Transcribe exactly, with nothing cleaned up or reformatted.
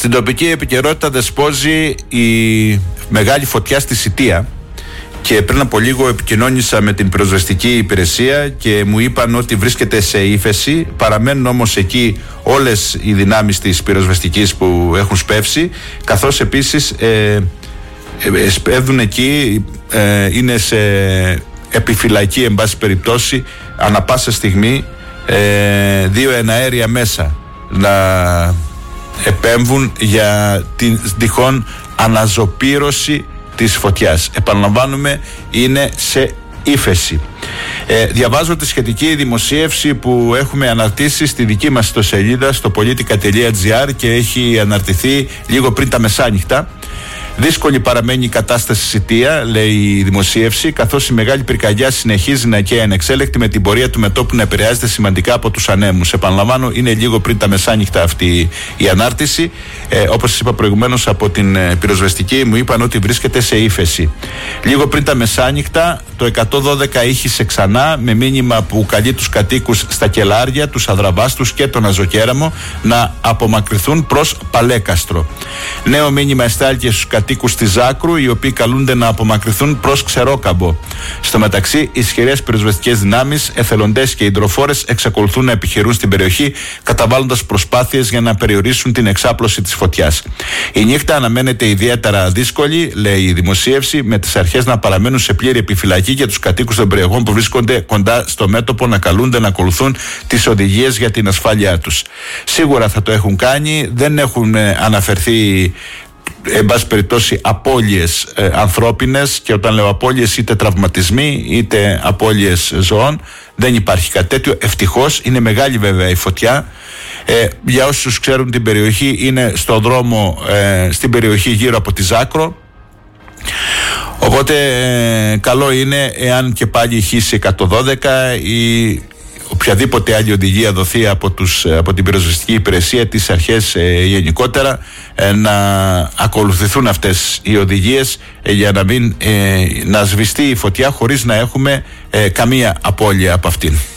Στην τοπική επικαιρότητα δεσπόζει η μεγάλη φωτιά στη Σιτία και πριν από λίγο επικοινώνησα με την πυροσβεστική υπηρεσία και μου είπαν ότι βρίσκεται σε ύφεση. Παραμένουν όμως εκεί όλες οι δυνάμεις της πυροσβεστικής που έχουν σπεύσει, καθώς επίσης ε, ε, σπέβδουν εκεί, ε, είναι σε επιφυλακή εν πάση περιπτώσει ανα πάσα στιγμή ε, δύο εναέρια μέσα να επέμβουν για την τυχόν αναζωπήρωση της φωτιάς. Επαναλαμβάνουμε, είναι σε ύφεση. Ε, διαβάζω τη σχετική δημοσίευση που έχουμε αναρτήσει στη δική μας ιστοσελίδα στο politica τελεία gr και έχει αναρτηθεί λίγο πριν τα μεσάνυχτα. Δύσκολη παραμένει η κατάσταση στη Σιτία, λέει η δημοσίευση, καθώς η μεγάλη πυρκαγιά συνεχίζει να καίει ανεξέλεκτη με την πορεία του μετώπου να επηρεάζεται σημαντικά από τους ανέμους. Επαναλαμβάνω, είναι λίγο πριν τα μεσάνυχτα αυτή η ανάρτηση. Ε, όπως σας είπα προηγουμένως, από την ε, πυροσβεστική μου είπαν ότι βρίσκεται σε ύφεση. Λίγο πριν τα μεσάνυχτα, το εκατόν δώδεκα ήχησε ξανά με μήνυμα που καλεί τους κατοίκους στα Κελάρια, τους Αδραβάστους και τον Αζωκέραμο να απομακρυνθούν προς Παλέκαστρο. Νέο μήνυμα εστάληκε στους κατοίκους της Ζάκρου, οι οποίοι καλούνται να απομακρυνθούν προς Ξερόκαμπο. Στο μεταξύ, ισχυρές πυροσβεστικές δυνάμεις, εθελοντές και υδροφόρες εξακολουθούν να επιχειρούν στην περιοχή, καταβάλλοντας προσπάθειες για να περιορίσουν την εξάπλωση της φωτιάς. Η νύχτα αναμένεται ιδιαίτερα δύσκολη, λέει η δημοσίευση, με τις αρχές να παραμένουν σε πλήρη επιφυλακή και τους κατοίκους των περιοχών που βρίσκονται κοντά στο μέτωπο να καλούνται να ακολουθούν τις οδηγίες για την ασφάλειά τους. Σίγουρα θα το έχουν κάνει, δεν έχουν ε, αναφερθεί εν πάση περιπτώσει απώλειες ε, ανθρώπινες, και όταν λέω απώλειες είτε τραυματισμοί είτε απώλειες ζώων, δεν υπάρχει κάτι τέτοιο, ευτυχώς. Είναι μεγάλη βέβαια η φωτιά. Ε, για όσους ξέρουν την περιοχή, είναι στο δρόμο ε, στην περιοχή γύρω από τη Ζάκρο, οπότε ε, καλό είναι εάν και πάλι ηχήσει εκατόν δώδεκα ή οποιαδήποτε άλλη οδηγία δοθεί από, τους, από την πυροσβεστική υπηρεσία, τις αρχές ε, γενικότερα, ε, να ακολουθηθούν αυτές οι οδηγίες ε, για να μην ε, να σβηστεί η φωτιά χωρίς να έχουμε ε, καμία απώλεια από αυτήν.